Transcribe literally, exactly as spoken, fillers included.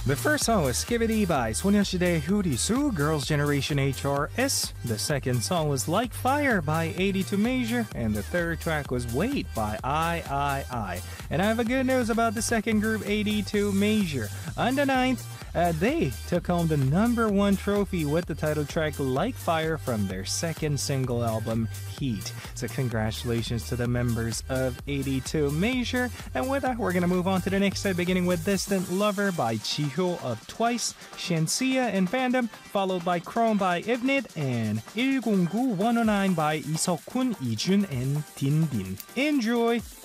The first song was Skibidi by 소녀시대 Hurisu, Girls' Generation H R S. The second song was Like Fire by eighty-two Measure. And the third track was Wait by I I I. And I have a good news about the second group, eighty-two Measure. On the ninth, uh, they took home the number one trophy with the title track Like Fire from their second single album, Heat. So congratulations to the members of eighty-two Measure. And with that, we're going to move on to the next set, beginning with Distant Lover by Jihyo of Twice, Shensia and Fandom, followed by Chrome by Ivnit, and one oh nine one oh nine by Iseokun, Ijun, and Din Din. Enjoy!